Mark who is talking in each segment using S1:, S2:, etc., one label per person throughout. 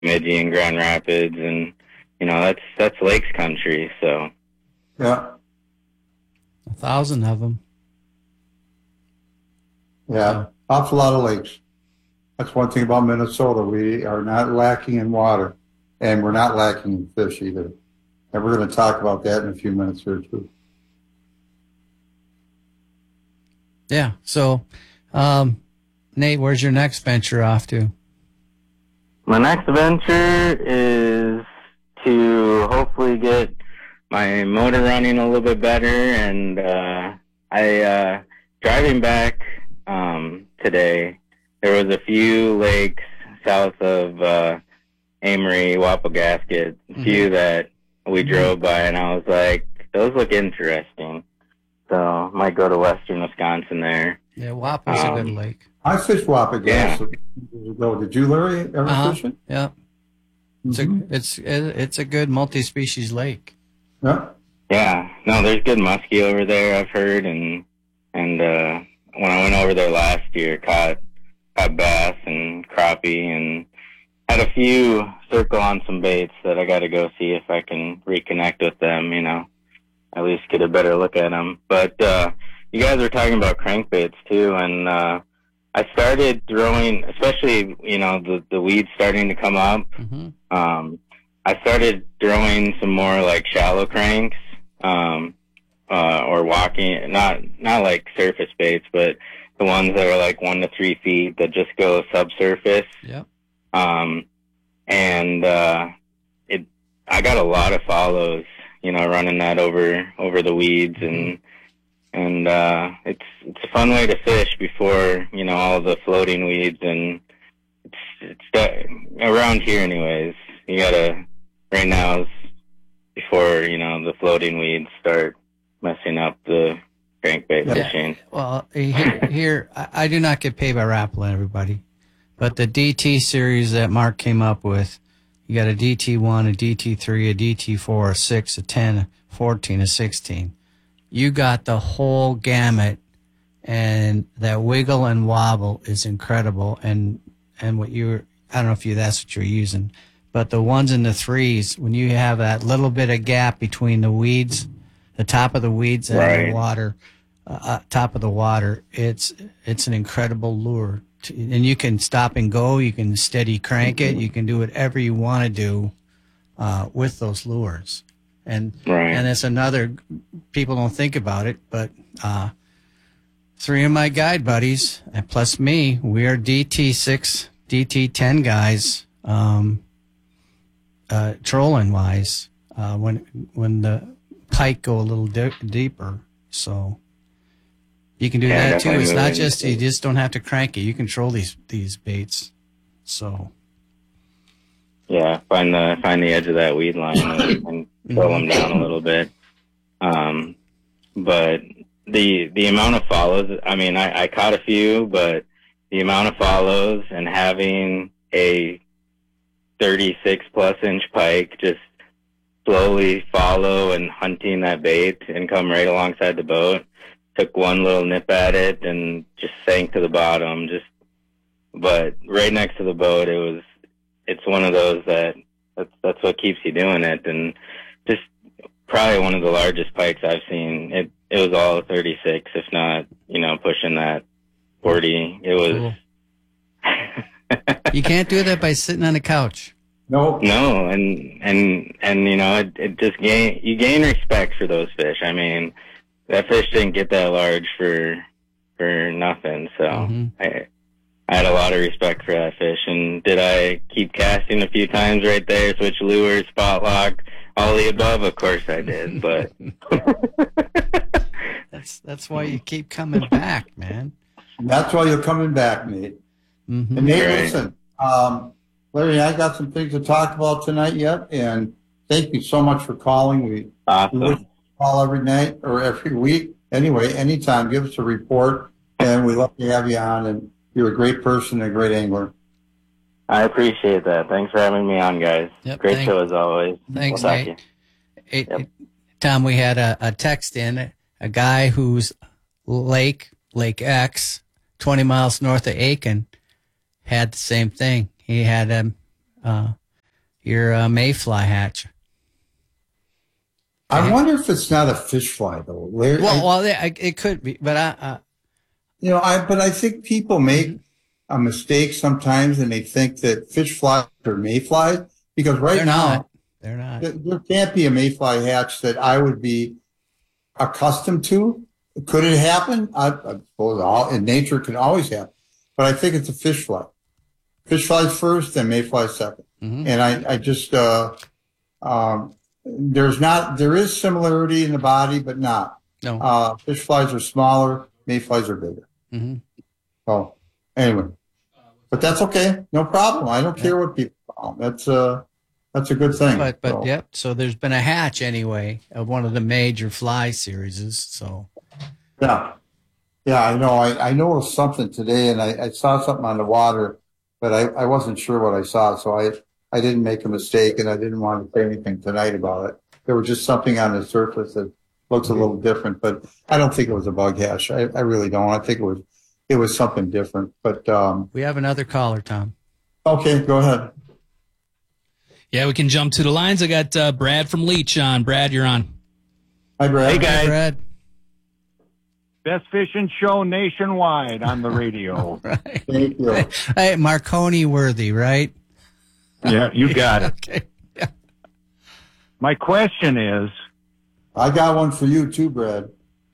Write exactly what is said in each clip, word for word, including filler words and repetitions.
S1: Bemidji and Grand Rapids, and you know that's that's lakes country. So
S2: yeah,
S3: a thousand of them.
S2: Yeah, awful lot of lakes. That's one thing about Minnesota. We are not lacking in water, and we're not lacking in fish either. And we're going to talk about that in a few minutes here too.
S3: Yeah. So, um, Nate, where's your next venture off to?
S1: my next venture is to hopefully get my motor running a little bit better, and uh, I uh, driving back um, today. There was a few lakes south of uh, Amory, Wapagasket, a few mm-hmm. that we drove by, and I was like, those look interesting. So might go to western Wisconsin there.
S3: Yeah, Wapa's um, a good lake.
S2: I fished Wapagasket years ago. Did you, Larry, ever
S3: uh-huh.
S2: fish it?
S3: Yeah. It's mm-hmm. a it's it's a good multi-species lake.
S2: Yeah.
S1: Yeah. No, there's good muskie over there, I've heard, and and uh, when I went over there last year, caught caught bass and crappie, and had a few circle on some baits that I got to go see if I can reconnect with them. You know, at least get a better look at them. But uh, you guys were talking about crankbaits too, and uh, I started throwing, especially you know the the weeds starting to come up.
S3: Mm-hmm.
S1: Um, I started throwing some more like shallow cranks, um, uh, or walking, not, not like surface baits, but the ones that are like one to three feet that just go subsurface.
S3: Yep.
S1: Um, and, uh, it, I got a lot of follows, you know, running that over, over the weeds, and, and, uh, it's, it's a fun way to fish before, you know, all the floating weeds, and it's, it's that, around here anyways. You gotta, right now is before, you know, the floating weeds start messing up the crankbait
S3: yeah.
S1: fishing.
S3: Well, here, here I, I do not get paid by Rapala, everybody. But the D T series that Mark came up with, you got a D T one, a D T three, a D T four, a six, a ten, a fourteen, a sixteen. You got the whole gamut, and that wiggle and wobble is incredible. And, and what you were, I don't know if you, that's what you're using, but the ones and the threes, when you have that little bit of gap between the weeds, the top of the weeds and
S1: right.
S3: the water, uh, top of the water, it's it's an incredible lure. To, and you can stop and go, you can steady crank it, you can do whatever you want to do uh, with those lures. And
S1: right.
S3: and it's another, people don't think about it, but uh, three of my guide buddies, and plus me, we are D T six, D T ten guys. Um, Uh, trolling wise, uh, when when the pike go a little di- deeper, so you can do
S1: yeah,
S3: that too. It's not
S1: really
S3: just you just don't have to crank it. You control these these baits. So
S1: yeah, find the find the edge of that weed line and, and slow them down a little bit. Um, but the the amount of follows, I mean, I, I caught a few, but the amount of follows and having a thirty-six plus inch pike just slowly follow and hunting that bait and come right alongside the boat. Took one little nip at it and just sank to the bottom. Just, but right next to the boat, it was, it's one of those that that's, that's what keeps you doing it. And just probably one of the largest pikes I've seen. It, it was all thirty-six, if not, you know, pushing that forty. It was,
S3: cool. You can't do that by sitting on a couch.
S2: No.
S1: No, and and and you know, it, it just gain you gain respect for those fish. I mean, that fish didn't get that large for for nothing. So
S3: mm-hmm.
S1: I I had a lot of respect for that fish. And did I keep casting a few times right there, switch lures, spot lock, all the above? Of course I did. But
S3: that's that's why you keep coming back, man.
S2: That's why you're coming back, Nate.
S3: Mm-hmm.
S2: And Nate,
S1: right.
S2: listen, um, Larry, I got some things to talk about tonight yet, and thank you so much for calling. We,
S1: awesome.
S2: we wish you call every night or every week. Anyway, anytime, give us a report, and we love to have you on, and you're a great person and a great angler.
S1: I appreciate that. Thanks for having me on, guys.
S3: Yep,
S1: great
S3: thank,
S1: show as always.
S3: Thanks,
S1: we'll
S3: Nate. It,
S1: yep.
S3: it, Tom, we had a, a text in, a guy who's Lake, Lake X, twenty miles north of Aiken, had the same thing. He had a, uh, your uh, mayfly hatch.
S2: I wonder if it's not a fish fly though. Larry,
S3: Well,
S2: I,
S3: well, it, it could be, but I, uh,
S2: you know, I but I think people make a mistake sometimes, and they think that fish flies are mayflies because right
S3: they're
S2: now
S3: not. They're not.
S2: there, there can't be a mayfly hatch that I would be accustomed to. Could it happen? I, I suppose all in nature can always happen, but I think it's a fish fly. Fish flies first, then mayfly second,
S3: Mm-hmm.
S2: and I, I just uh, um, there's not there is similarity in the body, but not.
S3: No.
S2: Uh, fish flies are smaller, mayflies are bigger.
S3: Mm-hmm.
S2: So anyway, but that's okay, no problem. I don't care what people call them. That's uh that's a good thing.
S3: But but
S2: so.
S3: yep. So there's been a hatch anyway of one of the major fly series. So
S2: Yeah, yeah, I know. I, I noticed something today, and I, I saw something on the water, but I, I wasn't sure what I saw, so I I didn't make a mistake, and I didn't want to say anything tonight about it. There was just something on the surface that looks a little different, but I don't think it was a bug hash. I, I really don't. I think it was it was something different. But um,
S3: we have another caller, Tom.
S2: okay, go ahead.
S4: Yeah, we can jump to the lines. I got uh, Brad from Leech on. Brad, you're on.
S2: Hi, Brad.
S5: Hey, guys.
S3: Hey, Brad.
S5: Best fishing show nationwide on the radio.
S3: Right.
S2: Thank you.
S3: Hey, Marconi worthy, right?
S5: Yeah, you got it.
S3: Okay. Yeah.
S5: My question is,
S2: I got one for you too, Brad.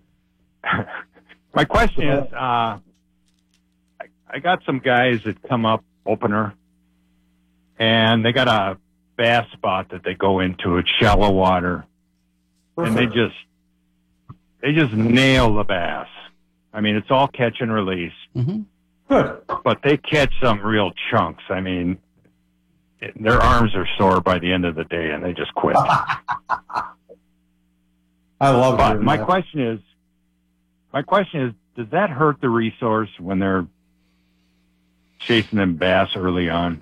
S5: my question is, uh, I, I got some guys that come up opener, and they got a bass spot that they go into. It's shallow water, and they just they just nail the bass. I mean, it's all catch and release,
S3: Mm-hmm.
S2: Good.
S5: but they catch some real chunks. I mean, it, their arms are sore by the end of the day, and they just quit.
S2: I love
S5: But
S2: hearing
S5: my
S2: that.
S5: question is, my question is, does that hurt the resource when they're chasing them bass early on?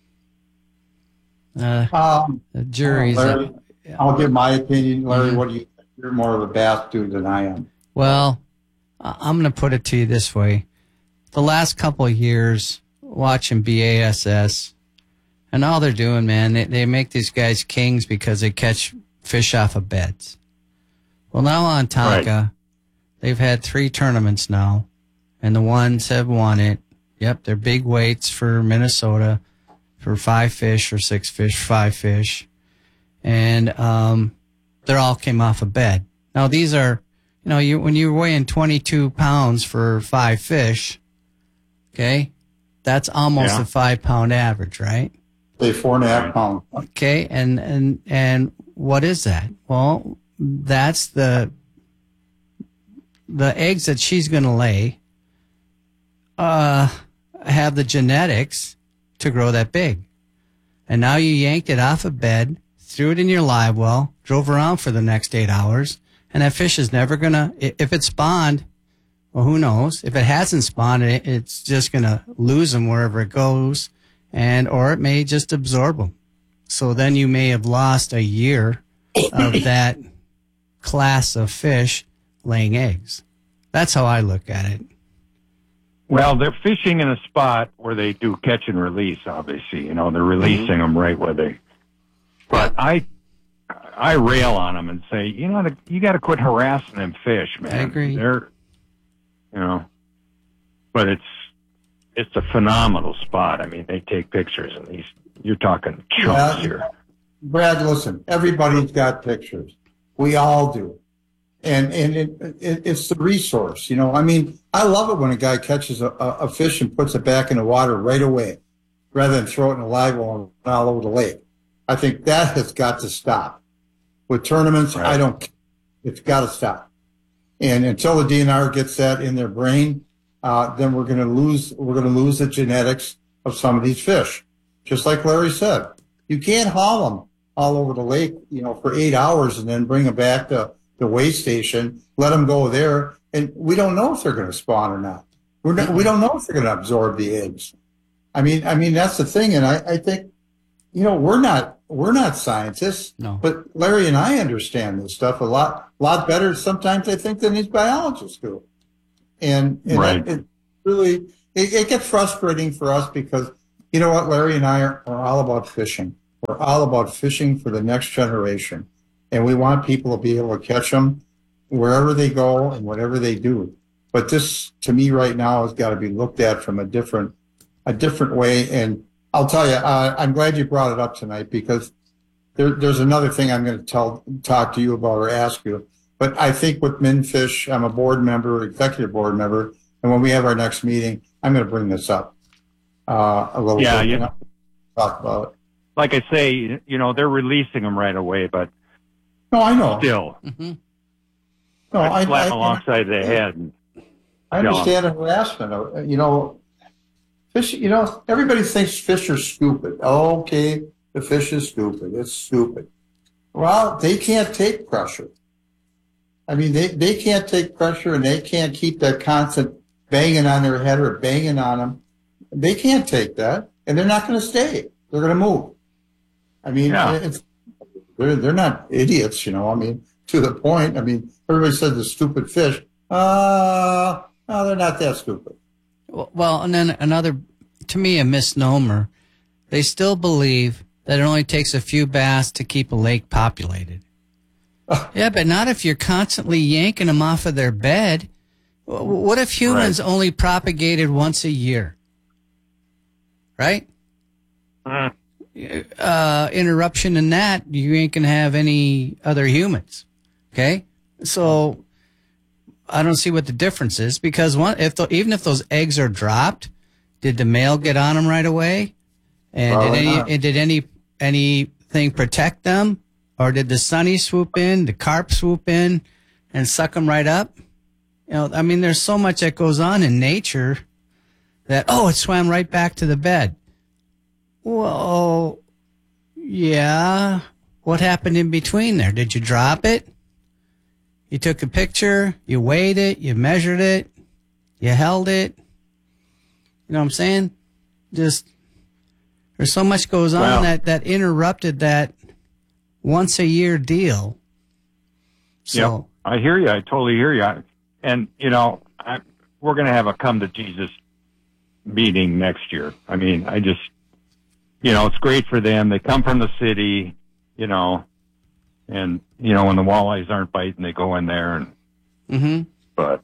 S3: Uh,
S2: Um,
S3: the jury's
S2: Larry,
S3: up.
S2: I'll give my opinion. Larry,
S3: Mhm.
S2: what do you think? You're more of a bass dude than I am.
S3: Well, I- I'm going to put it to you this way. The last couple of years, watching B A S S, and all they're doing, man, they, they make these guys kings because they catch fish off of beds. Well, now on Tonka,
S5: Right.
S3: they've had three tournaments now, and the ones have won it. Yep, they're big weights for Minnesota for five fish or six fish, five fish. And um, they're all came off a bed. Now, these are, you know, you when you're weighing twenty-two pounds for five fish, okay, that's almost
S5: Yeah.
S3: a five-pound average, right?
S2: Say four and a half pounds.
S3: Okay, and and and what is that? Well, that's the the eggs that she's going to lay. Uh, have the genetics to grow that big, and now you yanked it off a bed, threw it in your live well, drove around for the next eight hours, and that fish is never gonna. i- If it spawned, well, who knows? If it hasn't spawned, it, it's just gonna lose them wherever it goes, and or it may just absorb them. So then you may have lost a year of that class of fish laying eggs. That's how I look at it.
S5: Well, they're fishing in a spot where they do catch and release, obviously. You know, they're releasing them right where they... But I I rail on them and say, you know, you got to quit harassing them fish, man.
S3: I agree.
S5: They're, you know... But it's it's a phenomenal spot. I mean, they take pictures, and these... You're talking chunks
S2: Yeah.
S5: here.
S2: Brad, listen, everybody's got pictures. We all do. And and it, it, it's the resource, you know. I mean, I love it when a guy catches a, a, a fish and puts it back in the water right away, rather than throw it in a live well and run all over the lake. I think that has got to stop. With tournaments,
S5: Right.
S2: I don't. It's got to stop. And until the D N R gets that in their brain, uh, then we're going to lose. We're going to lose the genetics of some of these fish. Just like Larry said, you can't haul them all over the lake, you know, for eight hours and then bring them back to the weigh station, let them go there, and we don't know if they're going to spawn or not. We're not, we don't know if they're going to absorb the eggs. I mean, I mean that's the thing, and I, I think, you know, we're not we're not scientists,
S3: No.
S2: but Larry and I understand this stuff a lot lot better sometimes I think than these biologists do, and, and
S5: Right.
S2: it, it really it, it gets frustrating for us because you know what, Larry and I are, are all about fishing. We're all about fishing for the next generation. And we want people to be able to catch them wherever they go and whatever they do. But this, to me, right now, has got to be looked at from a different, a different way. And I'll tell you, uh, I'm glad you brought it up tonight, because there, there's another thing I'm going to tell, talk to you about or ask you. But I think with MinFish, I'm a board member, executive board member, and when we have our next meeting, I'm going to bring this up uh, a little
S5: Yeah,
S2: bit.
S5: you-
S2: You know, talk about it.
S5: Like I say, you know, they're releasing them right away, but
S2: No, I know.
S5: still,
S3: Mm-hmm.
S2: No, I,
S5: I'd slap
S2: I,
S5: them alongside the head. And,
S2: I understand the harassment. uh, You know, fish. You know, everybody thinks fish are stupid. Oh, okay, the fish is stupid. It's stupid. Well, they can't take pressure. I mean, they, they can't take pressure, and they can't keep that constant banging on their head or banging on them. They can't take that, and they're not going to stay. They're going to move. I mean,
S5: Yeah.
S2: it's, they're they're not idiots, you know. I mean, to the point. I mean, everybody said the stupid fish. Uh, no, they're not that stupid.
S3: Well, and then another, to me, a misnomer. They still believe that it only takes a few bass to keep a lake populated. Yeah, but not if you're constantly yanking them off of their bed. W- What if humans only propagated once a year? Right?
S5: uh,
S3: Uh, interruption in that, you ain't gonna have any other humans. Okay? So, I don't see what the difference is, because one, if the, even if those eggs are dropped, did the male get on them right away? And
S2: Probably
S3: did any
S2: not.
S3: and did any anything protect them, or did the sunny swoop in, the carp swoop in, and suck them right up? You know, I mean, there's so much that goes on in nature that oh, it swam right back to the bed. Well, yeah. What happened in between there? Did you drop it? You took a picture, you weighed it, you measured it, you held it. You know what I'm saying? Just, there's so much goes on
S5: Well-
S3: that, that interrupted that once a year deal. So,
S5: Yep. I hear you. I totally hear you. And, you know, I, we're going to have a come to Jesus meeting next year. I mean, I just, you know, it's great for them. They come from the city, you know, and, you know, when the walleyes aren't biting, they go in there. And,
S3: hmm
S5: but,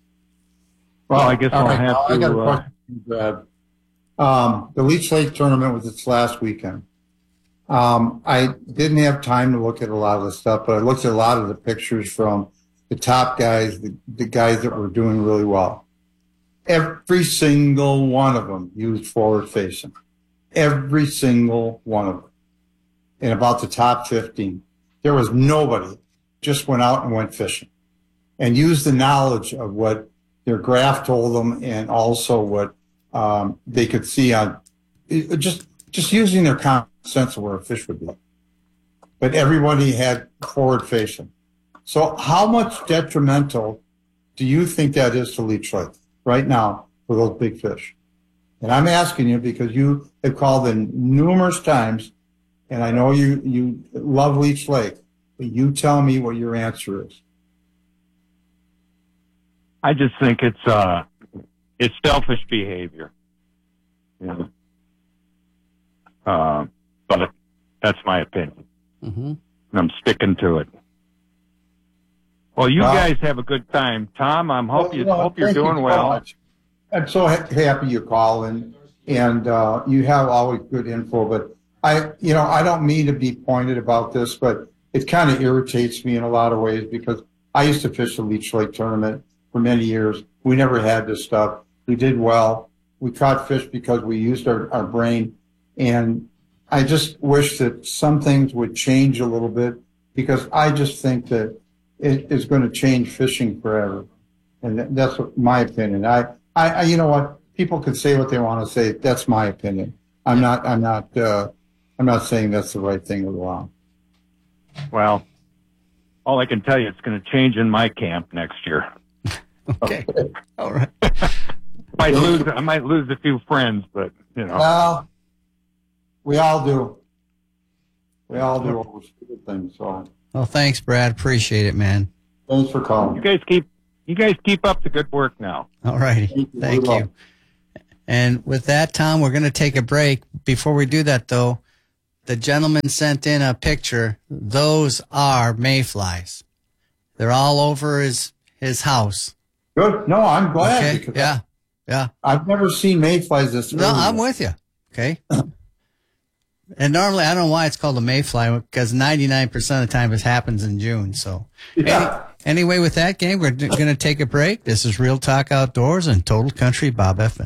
S5: well, I guess
S2: All
S5: I'll
S2: right,
S5: have
S2: now I
S5: to,
S2: got a
S5: uh,
S2: question for you, Brad. Um, the Leech Lake tournament was its last weekend. Um, I didn't have time to look at a lot of the stuff, but I looked at a lot of the pictures from the top guys, the, the guys that were doing really well. Every single one of them used forward facing. Every single one of them. In about the top fifteen. There was nobody just went out and went fishing and used the knowledge of what their graph told them, and also what um, they could see on it- just just using their common sense of where a fish would be. But everybody had forward facing. So how much detrimental do you think that is to Leech Lake right now for those big fish? And I'm asking you because you have called in numerous times, and I know you, you love Leech Lake, but you tell me what your answer is.
S5: I just think it's, uh, it's selfish behavior. You know? Uh, but that's my opinion.
S3: hmm
S5: And I'm sticking to it. Well, you
S2: Well-
S5: guys have a good time, Tom. I'm hope you
S2: Well,
S5: hope you're
S2: thank you
S5: doing
S2: so
S5: well.
S2: much. I'm so ha- happy you call in, and uh, you have always good info. But I, you know, I don't mean to be pointed about this, but it kind of irritates me in a lot of ways, because I used to fish the Leech Lake tournament for many years. We never had this stuff. We did well. We caught fish because we used our, our brain, and I just wish that some things would change a little bit, because I just think that it is going to change fishing forever. And that- that's what- my opinion. I, I, I, you know what? People can say what they want to say. That's my opinion. I'm not, I'm not, uh, I'm not saying that's the right thing or wrong.
S5: Well, all I can tell you, it's going to change in my camp next year.
S3: Okay. All right.
S5: Might lose, I might lose a few friends, but you know,
S2: Well, we all do. We all do over stupid things. So
S3: Well, thanks, Brad. Appreciate it, man.
S2: thanks for
S5: you
S2: calling.
S5: guys keep you guys keep up the good work now.
S3: All righty.
S2: Thank you.
S3: Thank
S2: We
S3: you.
S2: will.
S3: And with that, Tom, we're going to take a break. Before we do that, though, the gentleman sent in a picture. Those are mayflies. They're all over his his house.
S2: Good. No, I'm glad.
S3: Okay.
S2: Because
S3: Yeah. Yeah.
S2: I've never seen mayflies this
S3: No,
S2: early.
S3: I'm with you. Okay. And normally, I don't know why it's called a mayfly, because ninety-nine percent of the time it happens in June. So
S2: Yeah.
S3: any, anyway, with that, gang, we're going to take a break. This is Real Talk Outdoors and Total Country Bob F M.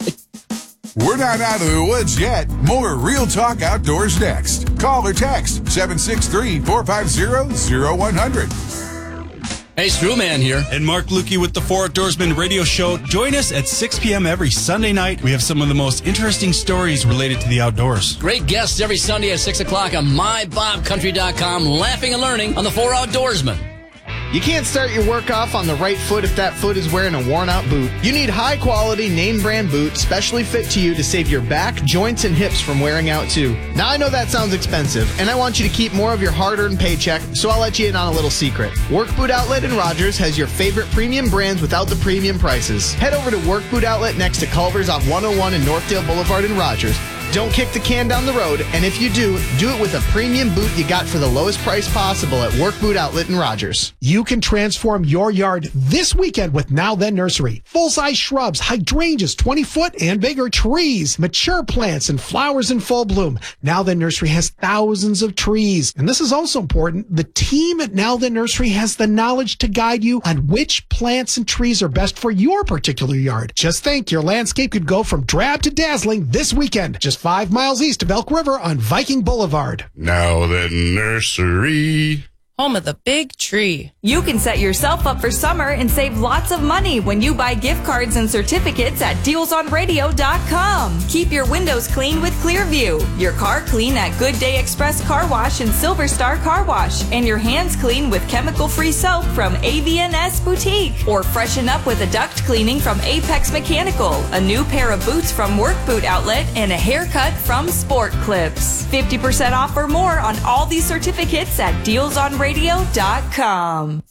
S6: We're not out of the woods yet. More Real Talk Outdoors next. Call or text seven six three, four five zero, zero one zero zero.
S7: Hey, Strewman here.
S8: And Mark Lukey with the Four Outdoorsmen radio show. Join us at six p.m. every Sunday night. We have some of the most interesting stories related to the outdoors.
S7: Great guests every Sunday at six o'clock on my bob country dot com, laughing and learning on the Four Outdoorsmen.
S9: You can't start your work off on the right foot if that foot is wearing a worn-out boot. You need high-quality, name-brand boot, specially fit to you to save your back, joints, and hips from wearing out too. Now, I know that sounds expensive, and I want you to keep more of your hard-earned paycheck, so I'll let you in on a little secret. Work Boot Outlet in Rogers has your favorite premium brands without the premium prices. Head over to Work Boot Outlet next to Culver's on one oh one and Northdale Boulevard in Rogers. Don't kick the can down the road, and if you do, do it with a premium boot you got for the lowest price possible at Work Boot Outlet in Rogers.
S10: You can transform your yard this weekend with Now Then Nursery. Full-size shrubs, hydrangeas, twenty foot and bigger, trees, mature plants, and flowers in full bloom. Now Then Nursery has thousands of trees. And this is also important. The team at Now Then Nursery has the knowledge to guide you on which plants and trees are best for your particular yard. Just think, your landscape could go from drab to dazzling this weekend. Just five miles east of Elk River on Viking Boulevard.
S6: Now Then Nursery.
S11: Home of the big tree.
S12: You can set yourself up for summer and save lots of money when you buy gift cards and certificates at deals on radio dot com. Keep your windows clean with Clearview, your car clean at Good Day Express Car Wash and Silver Star Car Wash, and your hands clean with chemical-free soap from A V N S Boutique. Or freshen up with a duct cleaning from Apex Mechanical, a new pair of boots from Work Boot Outlet, and a haircut from Sport Clips. fifty percent off or more on all these certificates at deals on radio dot com.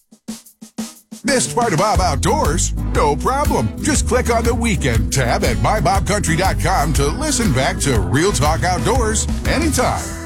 S6: Missed part of Bob Outdoors? No problem. Just click on the Weekend tab at my bob country dot com to listen back to Real Talk Outdoors anytime.